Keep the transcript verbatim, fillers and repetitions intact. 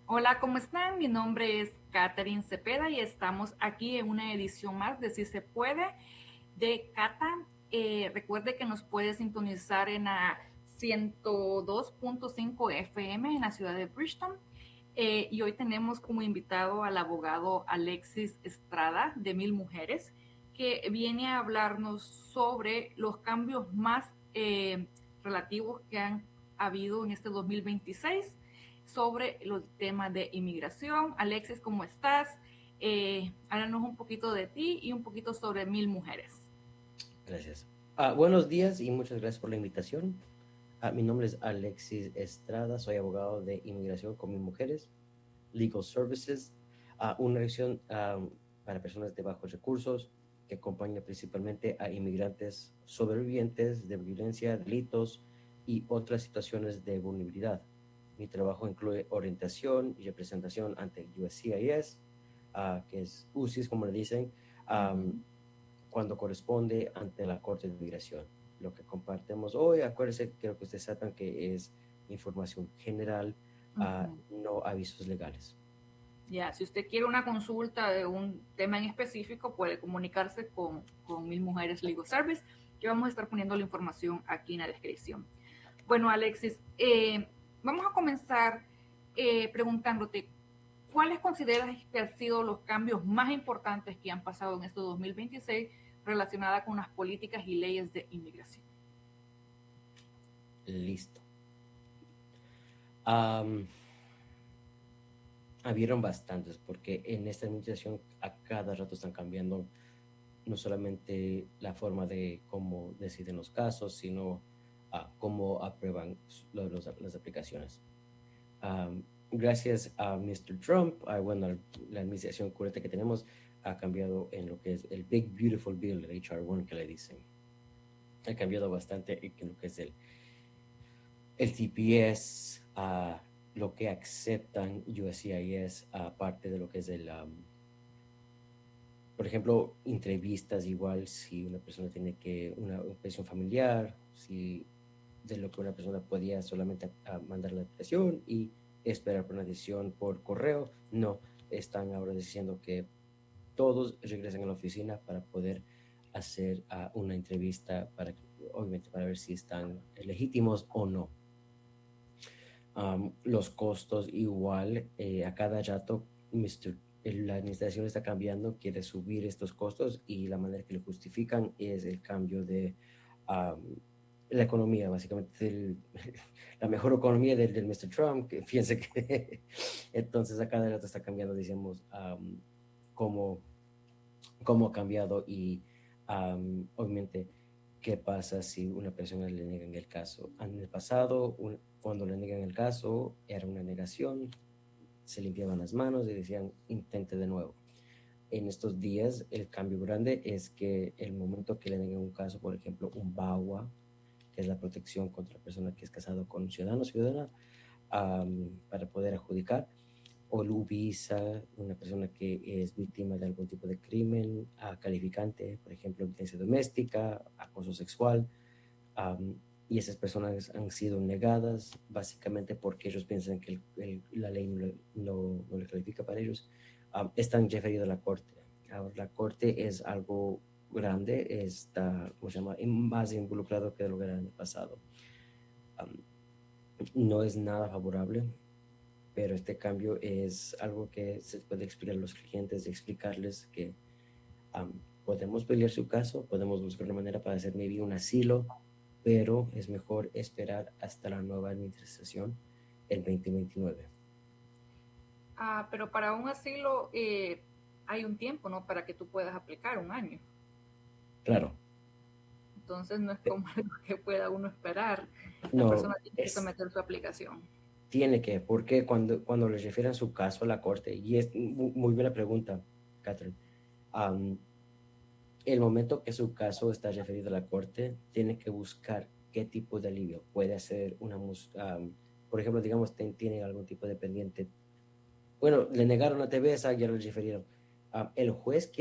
Hola, ¿cómo están? Mi nombre es Catherine Cepeda y estamos aquí en una edición más de Si se puede de Cata. Eh, recuerde que nos puede sintonizar en la ciento dos punto cinco F M en la ciudad de Bridgeton. Eh, y hoy tenemos como invitado al abogado Alexis Estrada de Mil Mujeres, que viene a hablarnos sobre los cambios más eh, relativos que han habido en este dos mil veintiséis sobre los temas de inmigración. Alexis, ¿cómo estás? Eh, háblanos un poquito de ti y un poquito sobre Mil Mujeres. Gracias. Ah, buenos días y muchas gracias por la invitación. Ah, mi nombre es Alexis Estrada, soy abogado de inmigración con mis mujeres, Legal Services, ah, una organización ah, para personas de bajos recursos que acompaña principalmente a inmigrantes sobrevivientes de violencia, delitos y otras situaciones de vulnerabilidad. Mi trabajo incluye orientación y representación ante U S C I S, ah, que es U C I S, como le dicen, Ujú, um, cuando corresponde ante la Corte de Migración. Lo que compartimos hoy, acuérdense, quiero que ustedes sepan que es información general, uh, ujú. no avisos legales. Ya, si usted quiere una consulta de un tema en específico, puede comunicarse con, con Mil Mujeres Legal Service, que vamos a estar poniendo la información aquí en la descripción. Bueno, Alexis, eh, vamos a comenzar eh, preguntándote, ¿cuáles consideras que han sido los cambios más importantes que han pasado en este dos mil veintiséis relacionada con las políticas y leyes de inmigración? Listo. Um, Habieron bastantes, porque en esta administración a cada rato están cambiando no solamente la forma de cómo deciden los casos, sino uh, cómo aprueban los, los, las aplicaciones. Um, gracias a mister Trump, a, bueno, la administración currente que tenemos ha cambiado en lo que es el Big Beautiful Bill, el H R uno que le dicen. Ha cambiado bastante en lo que es el, el T P S, a lo que aceptan U S C I S, aparte de lo que es el, um, por ejemplo, entrevistas igual, si una persona tiene que, una, una pensión familiar, si de lo que una persona podía solamente a, mandar la aplicación y esperar por una decisión por correo. No, están ahora diciendo que todos regresen a la oficina para poder hacer uh, una entrevista, para, obviamente para ver si están legítimos o no. Um, los costos igual, eh, a cada rato, mister la administración está cambiando, quiere subir estos costos y la manera que lo justifican es el cambio de um, la economía, básicamente el, la mejor economía del, del mister Trump, que fíjense que entonces a cada rato está cambiando, decimos, um, cómo, cómo ha cambiado y um, obviamente qué pasa si una persona le niegan el caso. En el pasado, un, cuando le niegan el caso, era una negación, se limpiaban las manos y decían, intente de nuevo. En estos días, el cambio grande es que el momento que le niegan un caso, por ejemplo, un B A W A, que es la protección contra la persona que es casado con un ciudadano o ciudadana, um, para poder adjudicar, o Lubisa, una persona que es víctima de algún tipo de crimen uh, calificante, por ejemplo, violencia doméstica, acoso sexual, um, y esas personas han sido negadas básicamente porque ellos piensan que el, el, la ley no, no, no le califica para ellos, um, están referidos a la corte. Ahora, la corte es algo grande, está, ¿cómo se llama?, más involucrado que lo que era en el pasado. Um, no es nada favorable, pero este cambio es algo que se puede explicar a los clientes, explicarles que um, podemos pelear su caso, podemos buscar una manera para hacer maybe un asilo, pero es mejor esperar hasta la nueva administración el veinte veintinueve. Ah, pero para un asilo eh, hay un tiempo, ¿no? Para que tú puedas aplicar un año. Claro, Entonces no es como algo que pueda uno esperar. La persona no, tiene que es, someter su aplicación. tiene que, porque cuando, cuando les refieren su caso a la corte, y es muy, muy buena pregunta, Catherine, um, el momento que su caso está referido a la corte, tiene que buscar qué tipo de alivio puede hacer una, um, por ejemplo, digamos, ten, tiene algún tipo de pendiente. Bueno, le negaron la T V, esa ya lo refirieron. Um, el juez